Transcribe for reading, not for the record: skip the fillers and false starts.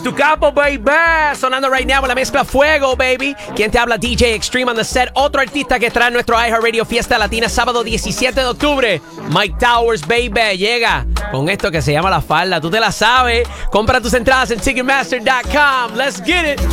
Es tu capo, baby. Sonando right now en la mezcla Fuego, baby. ¿Quién te habla? DJ Extreme on the set. Otro artista que trae nuestro iHeartRadio Fiesta Latina sábado 17 de octubre. Mike Towers, baby. Llega con esto que se llama La Falda. Tú te la sabes. Compra tus entradas en Ticketmaster.com. Let's get it.